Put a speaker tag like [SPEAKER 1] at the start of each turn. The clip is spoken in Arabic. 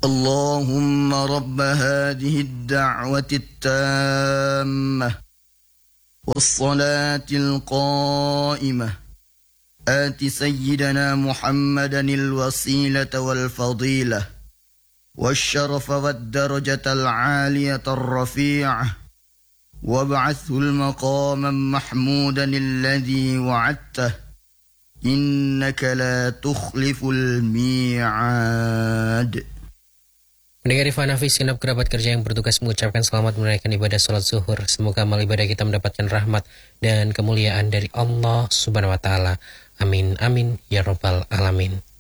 [SPEAKER 1] اللهم رب هذه الدعوة التامة والصلاة القائمة آت سيدنا محمدا الوسيلة والفضيلة والشرف والدرجة العالية الرفيعة وابعثه المقاما محمودا الذي وعدته إنك لا تخلف الميعاد.
[SPEAKER 2] Pendengar Rifan Hafiz, genap kerabat kerja yang bertugas mengucapkan selamat menunaikan ibadah salat zuhur. Semoga amal ibadah kita mendapatkan rahmat dan kemuliaan dari Allah Subhanahu wa taala. Amin amin ya rabbal alamin.